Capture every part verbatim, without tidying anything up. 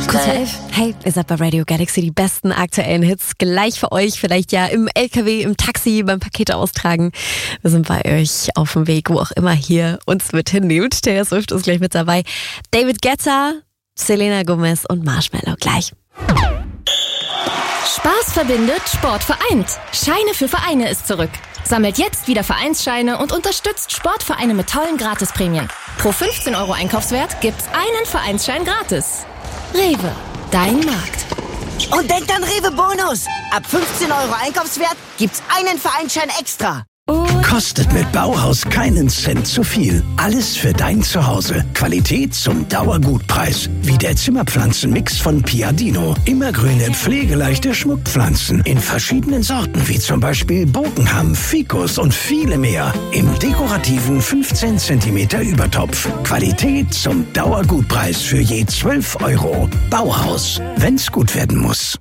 Kurz vor elf. Hey, ihr seid bei Radio Galaxy, die besten aktuellen Hits. Gleich für euch, vielleicht ja im L K W, im Taxi, beim Pakete austragen. Wir sind bei euch auf dem Weg, wo auch immer hier uns mit hinnimmt. Taylor Swift ist gleich mit dabei. David Guetta, Selena Gomez und Marshmello gleich. Spaß verbindet, Sport vereint. Scheine für Vereine ist zurück. Sammelt jetzt wieder Vereinsscheine und unterstützt Sportvereine mit tollen Gratisprämien. Pro fünfzehn Euro Einkaufswert gibt's einen Vereinsschein gratis. Rewe, dein Markt. Und denkt an Rewe Bonus. Ab fünfzehn Euro Einkaufswert gibt's einen Vereinsschein extra. Kostet mit Bauhaus keinen Cent zu viel. Alles für dein Zuhause. Qualität zum Dauergutpreis. Wie der Zimmerpflanzenmix von Piadino. Immergrüne, pflegeleichte Schmuckpflanzen in verschiedenen Sorten, wie zum Beispiel Bogenham, Ficus und viele mehr. Im dekorativen fünfzehn Zentimeter Übertopf. Qualität zum Dauergutpreis für je zwölf Euro. Bauhaus, wenn's gut werden muss.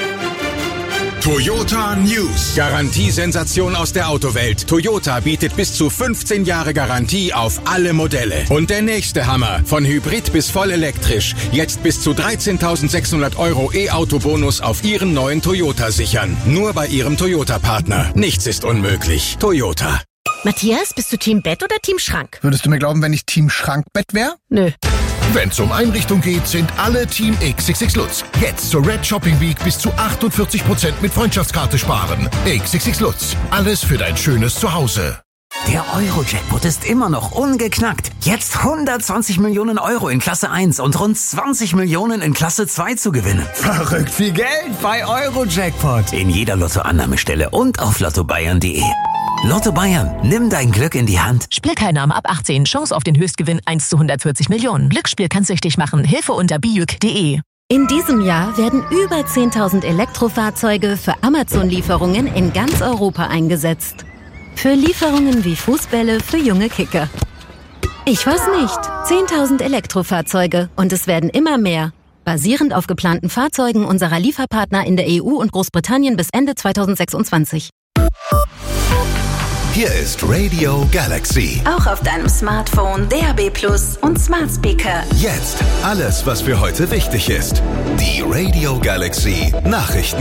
Toyota News. Garantiesensation aus der Autowelt. Toyota bietet bis zu fünfzehn Jahre Garantie auf alle Modelle. Und der nächste Hammer. Von Hybrid bis voll elektrisch. Jetzt bis zu dreizehntausendsechshundert Euro E-Auto-Bonus auf Ihren neuen Toyota sichern. Nur bei Ihrem Toyota-Partner. Nichts ist unmöglich. Toyota. Matthias, bist du Team Bett oder Team Schrank? Würdest du mir glauben, wenn ich Team Schrankbett wäre? Nö. Wenn's um Einrichtung geht, sind alle Team X X X Lutz. Jetzt zur Red Shopping Week bis zu achtundvierzig Prozent mit Freundschaftskarte sparen. X X X Lutz. Alles für dein schönes Zuhause. Der Euro-Jackpot ist immer noch ungeknackt. Jetzt hundertzwanzig Millionen Euro in Klasse eins und rund zwanzig Millionen in Klasse zwei zu gewinnen. Verrückt viel Geld bei Euro-Jackpot. In jeder Lottoannahmestelle und auf lotto bayern punkt de. Lotto Bayern, nimm dein Glück in die Hand. Spielteilnahme ab achtzehn. Chance auf den Höchstgewinn eins zu hundertvierzig Millionen. Glücksspiel kann süchtig machen. Hilfe unter bijuk punkt de. In diesem Jahr werden über zehntausend Elektrofahrzeuge für Amazon-Lieferungen in ganz Europa eingesetzt. Für Lieferungen wie Fußbälle für junge Kicker. Ich weiß nicht. zehntausend Elektrofahrzeuge und es werden immer mehr. Basierend auf geplanten Fahrzeugen unserer Lieferpartner in der E U und Großbritannien bis Ende zweitausendsechsundzwanzig. Hier ist Radio Galaxy. Auch auf deinem Smartphone, D A B Plus und Smart Speaker. Jetzt alles, was für heute wichtig ist. Die Radio Galaxy Nachrichten.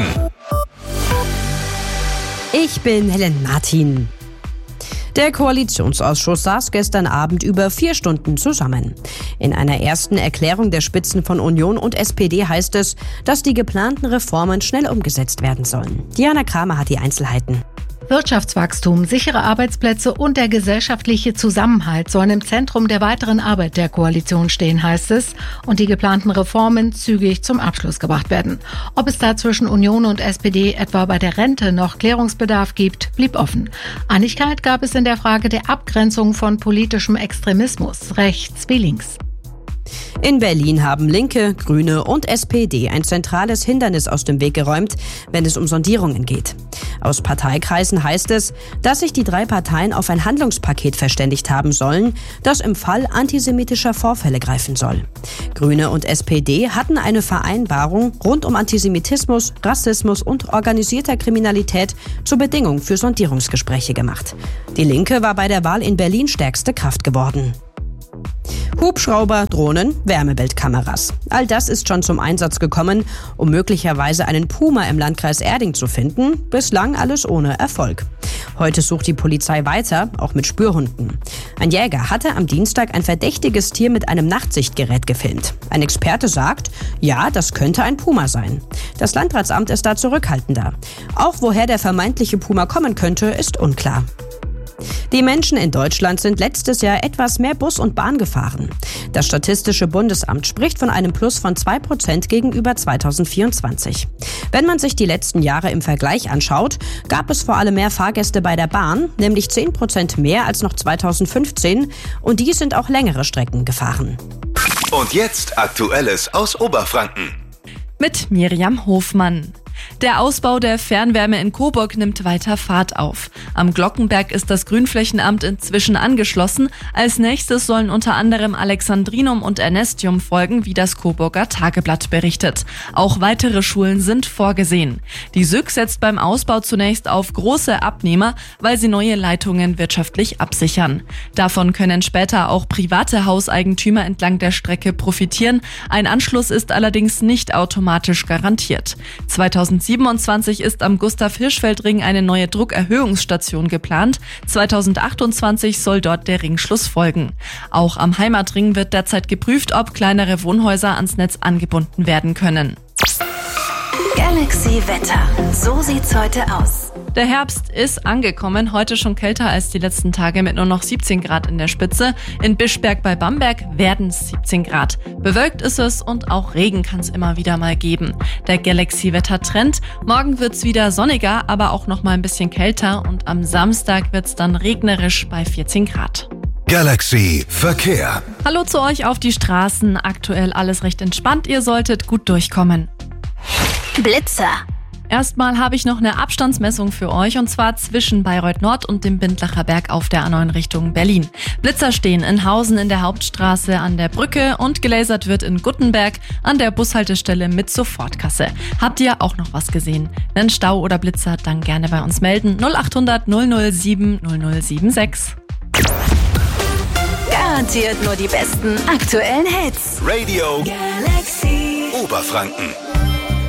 Ich bin Helen Martin. Der Koalitionsausschuss saß gestern Abend über vier Stunden zusammen. In einer ersten Erklärung der Spitzen von Union und S P D heißt es, dass die geplanten Reformen schnell umgesetzt werden sollen. Diana Kramer hat die Einzelheiten. Wirtschaftswachstum, sichere Arbeitsplätze und der gesellschaftliche Zusammenhalt sollen im Zentrum der weiteren Arbeit der Koalition stehen, heißt es, und die geplanten Reformen zügig zum Abschluss gebracht werden. Ob es da zwischen Union und S P D etwa bei der Rente noch Klärungsbedarf gibt, blieb offen. Einigkeit gab es in der Frage der Abgrenzung von politischem Extremismus, rechts wie links. In Berlin haben Linke, Grüne und S P D ein zentrales Hindernis aus dem Weg geräumt, wenn es um Sondierungen geht. Aus Parteikreisen heißt es, dass sich die drei Parteien auf ein Handlungspaket verständigt haben sollen, das im Fall antisemitischer Vorfälle greifen soll. Grüne und S P D hatten eine Vereinbarung rund um Antisemitismus, Rassismus und organisierter Kriminalität zur Bedingung für Sondierungsgespräche gemacht. Die Linke war bei der Wahl in Berlin stärkste Kraft geworden. Hubschrauber, Drohnen, Wärmebildkameras. All das ist schon zum Einsatz gekommen, um möglicherweise einen Puma im Landkreis Erding zu finden. Bislang alles ohne Erfolg. Heute sucht die Polizei weiter, auch mit Spürhunden. Ein Jäger hatte am Dienstag ein verdächtiges Tier mit einem Nachtsichtgerät gefilmt. Ein Experte sagt, ja, das könnte ein Puma sein. Das Landratsamt ist da zurückhaltender. Auch woher der vermeintliche Puma kommen könnte, ist unklar. Die Menschen in Deutschland sind letztes Jahr etwas mehr Bus und Bahn gefahren. Das Statistische Bundesamt spricht von einem Plus von zwei Prozent gegenüber zweitausendvierundzwanzig. Wenn man sich die letzten Jahre im Vergleich anschaut, gab es vor allem mehr Fahrgäste bei der Bahn, nämlich zehn Prozent mehr als noch zweitausendfünfzehn, und die sind auch längere Strecken gefahren. Und jetzt Aktuelles aus Oberfranken. Mit Miriam Hofmann. Der Ausbau der Fernwärme in Coburg nimmt weiter Fahrt auf. Am Glockenberg ist das Grünflächenamt inzwischen angeschlossen. Als nächstes sollen unter anderem Alexandrinum und Ernestium folgen, wie das Coburger Tageblatt berichtet. Auch weitere Schulen sind vorgesehen. Die S Y G setzt beim Ausbau zunächst auf große Abnehmer, weil sie neue Leitungen wirtschaftlich absichern. Davon können später auch private Hauseigentümer entlang der Strecke profitieren. Ein Anschluss ist allerdings nicht automatisch garantiert. zweitausendsiebenundzwanzig ist am Gustav-Hirschfeld-Ring eine neue Druckerhöhungsstation geplant. zweitausendachtundzwanzig soll dort der Ringschluss folgen. Auch am Heimatring wird derzeit geprüft, ob kleinere Wohnhäuser ans Netz angebunden werden können. Galaxy Wetter. So sieht's heute aus. Der Herbst ist angekommen, heute schon kälter als die letzten Tage mit nur noch siebzehn Grad in der Spitze. In Bischberg bei Bamberg werden es siebzehn Grad. Bewölkt ist es und auch Regen kann es immer wieder mal geben. Der Galaxy-Wetter-Trend. Morgen wird's wieder sonniger, aber auch noch mal ein bisschen kälter und am Samstag wird's dann regnerisch bei vierzehn Grad. Galaxy Verkehr. Hallo zu euch auf die Straßen. Aktuell alles recht entspannt. Ihr solltet gut durchkommen. Blitzer. Erstmal habe ich noch eine Abstandsmessung für euch und zwar zwischen Bayreuth Nord und dem Bindlacher Berg auf der A neun Richtung Berlin. Blitzer stehen in Hausen in der Hauptstraße an der Brücke und gelasert wird in Guttenberg an der Bushaltestelle mit Sofortkasse. Habt ihr auch noch was gesehen? Wenn Stau oder Blitzer, dann gerne bei uns melden. null acht hundert null null sieben null null sieben sechs. Garantiert nur die besten aktuellen Hits. Radio Galaxy Oberfranken.